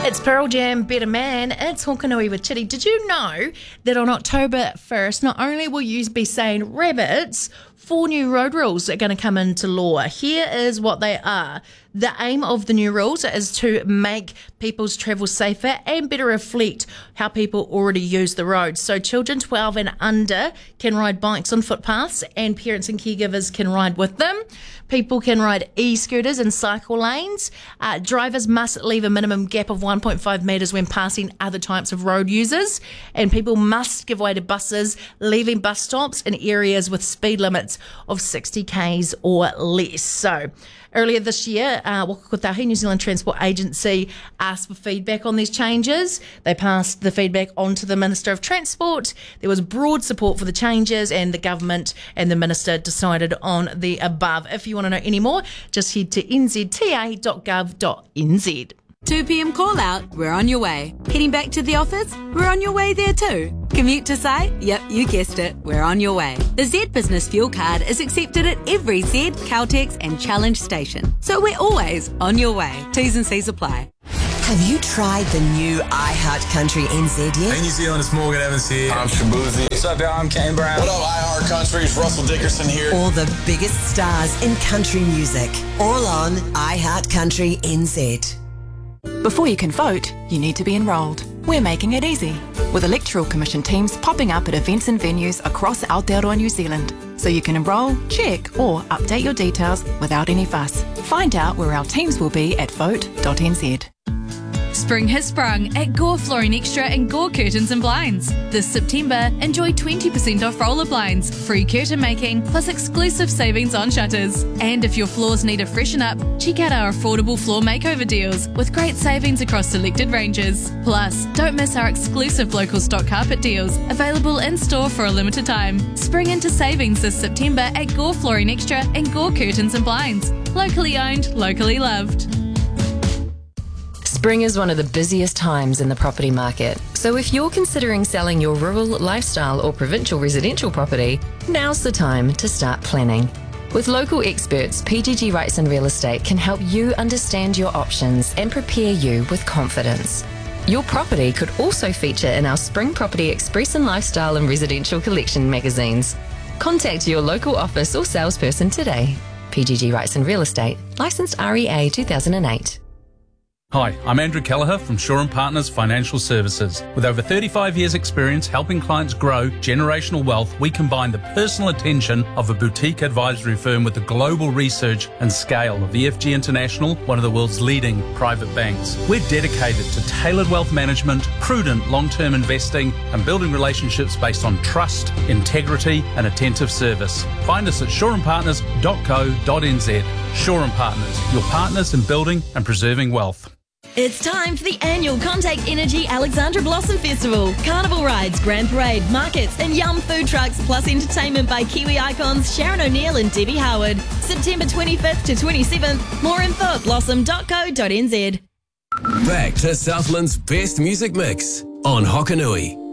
It's Pearl Jam, Better Man. It's Hokanui with Chitty. Did you know that on October 1st, not only will you be saying rabbits, 4 new road rules are going to come into law. Here is what they are. The aim of the new rules is to make people's travel safer and better reflect how people already use the roads. So children 12 and under can ride bikes on footpaths and parents and caregivers can ride with them. People can ride e-scooters in cycle lanes. Drivers must leave a minimum gap of 1.5 metres when passing other types of road users. And people must give way to buses leaving bus stops in areas with speed limits of 60 k's or less. So earlier this year, Waka Kotahi, New Zealand Transport Agency, asked for feedback on these changes. They passed the feedback on to the Minister of Transport. There was broad support for the changes and the government and the Minister decided on the above. If you want to know any more, just head to nzta.gov.nz. 2 p.m. call out, we're on your way. Heading back to the office, we're on your way there too. Commute to site? Yep, you guessed it, we're on your way. The Z Business Fuel Card is accepted at every Z, Caltex and Challenge station. So we're always on your way. T's and C's apply. Have you tried the new iHeart Country NZ yet? Hey New Zealand, it's Morgan Evans here. I'm Shabuzi. What's up, y'all? I'm Kane Brown. What up, iHeart Country? It's Russell Dickerson here. All the biggest stars in country music. All on iHeart Country NZ. Before you can vote, you need to be enrolled. We're making it easy, with Electoral Commission teams popping up at events and venues across Aotearoa New Zealand, so you can enrol, check or update your details without any fuss. Find out where our teams will be at vote.nz. Spring has sprung at Gore Flooring Extra and Gore Curtains and Blinds. This September, enjoy 20% off roller blinds, free curtain making, plus exclusive savings on shutters. And if your floors need a freshen up, check out our affordable floor makeover deals with great savings across selected ranges. Plus, don't miss our exclusive local stock carpet deals, available in store for a limited time. Spring into savings this September at Gore Flooring Extra and Gore Curtains and Blinds. Locally owned, locally loved. Spring is one of the busiest times in the property market. So if you're considering selling your rural, lifestyle or provincial residential property, now's the time to start planning. With local experts, PGG Wrightson Real Estate can help you understand your options and prepare you with confidence. Your property could also feature in our Spring Property Express and Lifestyle and Residential Collection magazines. Contact your local office or salesperson today. PGG Wrightson Real Estate, licensed REA 2008. Hi, I'm Andrew Kelleher from Shaw & Partners Financial Services. With over 35 years' experience helping clients grow generational wealth, we combine the personal attention of a boutique advisory firm with the global research and scale of EFG International, one of the world's leading private banks. We're dedicated to tailored wealth management, prudent long-term investing, and building relationships based on trust, integrity, and attentive service. Find us at shawandpartners.co.nz. Shaw & Partners, your partners in building and preserving wealth. It's time for the annual Contact Energy Alexandra Blossom Festival. Carnival rides, grand parade, markets and yum food trucks, plus entertainment by Kiwi icons Sharon O'Neill and Debbie Howard. September 25th to 27th. More info at blossom.co.nz. Back to Southland's best music mix on Hokanui.